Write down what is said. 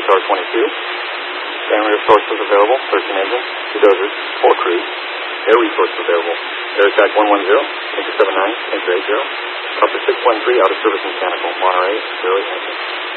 CSR 22. Family resources available, 13 engines, 2 dozers, 4 crews. Air resources available. Air attack 110, Anchor 79, Anchor 80. Upper 613, out of service mechanical, Monterey, Barely engine.